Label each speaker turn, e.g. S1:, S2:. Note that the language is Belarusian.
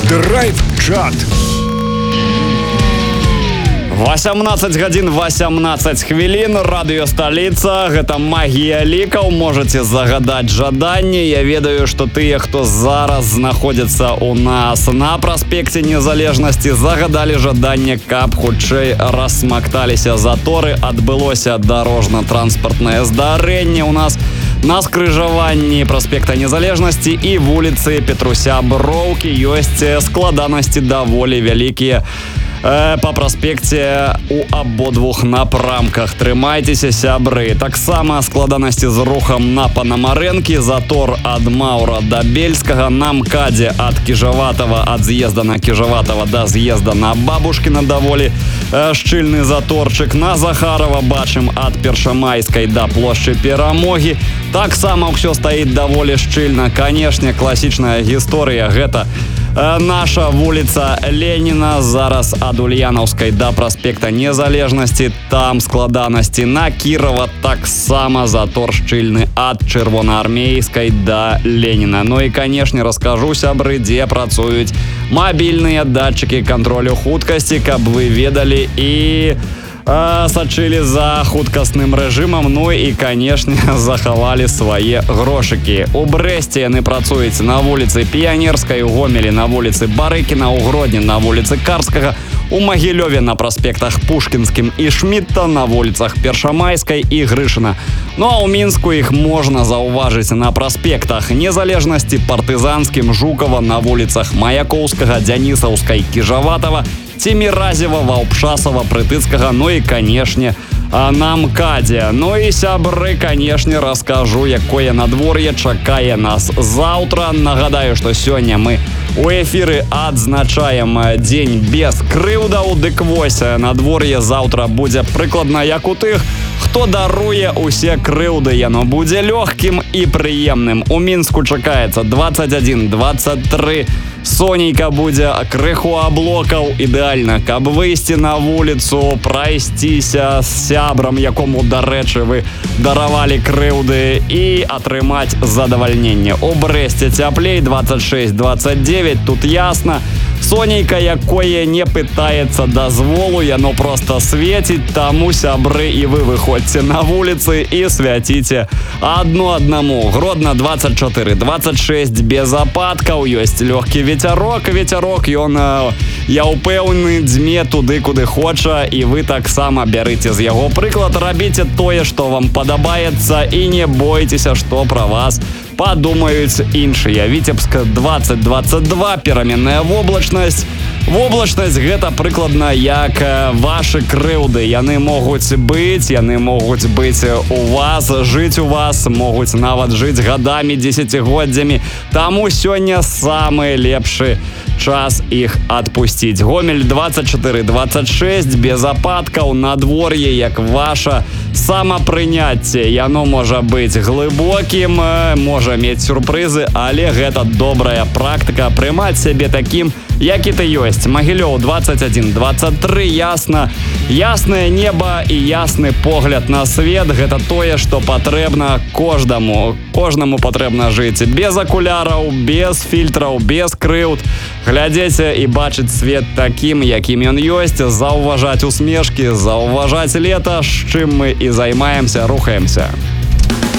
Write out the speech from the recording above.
S1: Драйв-чат.
S2: 18 гадзін 18 хвілін, радыё сталіца, гэта магія лікаў, можаце загадаць жаданне. Я ведаю, што тыя, хто зараз знаходзіцца у нас на праспекце Незалежнасці, загадалі жаданне, каб хутчэй рассмакталіся заторы, адбылося дарожна-транспартнае здарэнне у нас на скрыжаванні праспекта Незалежнасці і вуліцы Петруся Броўкі. Ёсць складанасці даволі вялікія по праспекце у абодвух напрамках. Трымайцеся, сябры. Таксама складанасці з рухам на Панамарэнкі, затор ад Маўра да Бельскага, на МКАДе ад Кіжаватава, ад з'езда на Кіжаватава да з'езда на Бабушкіна даволі шчыльны заторчык. На Захарова бачым ад Першамайскай да плошчы Перамогі. Таксама ўсё стаіць даволі шчыльна. Канешне, класічная гісторыя гэта наша вуліца Леніна, зараз ад Ульянаўскай да праспекта Незалежнасці, там складанасці. На Кірова таксама затор шчыльны ад Чырвонаармейскай да Леніна. Ну і, канешне, раскажу, сябры, дзе працуюць мабільныя датчыкі кантролю хуткасці, каб вы ведалі і сачылі за хуткасным рэжымам, ну і, канешне, захавалі свае грошыкі. У Брэсце яны працуюць на вуліцы Піянерскай, у Гомелі на вуліцы Барыкіна, у Гродні на вуліцы Карскага, у Магілёве на праспектах Пушкінскім і Шмітта, на вуліцах Першамайскай і Грышына. Ну а ў Мінску іх можна заўважыць на праспектах Незалежнасці, Партызанскім, Жукава, на вуліцах Маяковскага, Дзянісаўскай, Кіжаватава, Цеміразева, Ваўпшасава, Прытыцкага, ну і, канешне, на МКАДе. Ну і, сябры, канешне, раскажу, якое надвор'е чакае нас заўтра. Нагадаю, што сёння мы у эфіры адзначаем дзень без крыўдаў. Дык вось, надвор'е заўтра будзе прыкладна як у тых, хто даруе усе крыўды. Яно будзе лёгкім і прыемным. У Мінску чакаецца 21-23. Сонейка будзе, крыху аблокаў. Ідэальна, каб выйсці на вуліцу, прайсціся з сябрам, якому, дарэчы, вы даравалі крыўды, і атрымаць задавальненне. У Брэсце цяплей, 26-29, тут ясна. Сонейка, якое не пытаецца дазволу, яно проста свеціць, таму, сябры, і вы выходзьце на вуліцы і свяціце адно аднаму. Гродна 24-26, без ападкаў, ёсць лёгкі ветерок. Ветерок, ён, я ўпэўнены, дзьме туды, куды хоча, і вы таксама бярыце з яго прыклад, рабіце тое, што вам падабаецца, і не бойцеся, што пра вас падумаюць іншыя. Віцебск 20-22, пераменная воблачнасць. Воблачнасць гэта прыкладна як вашы крыўды. Яны могуць быць у вас, жыць у вас, могуць нават жыць гадамі, дзесяцігоддзямі. Таму сёння самы лепшы час іх адпусціць. Гомель 24-26, без ападкаў, надвор'е як ваша самапрыняцце. Яно можа быць глыбокім, можа мець сюрпрызы, але гэта добрая практыка прымаць сябе такім, які ты ёсць. Магілёў 21-23, ясна. Яснае неба і ясны погляд на свет. Гэта тое, што патрэбна кожнаму. Кожнаму патрэбна жыць без акуляраў, без фільтраў, без крыўд. Глядзець і бачыць свет такім, якім ён ёсць, заўважаць усмешкі, заўважаць лета, з чым мы і займаемся, рухаемся.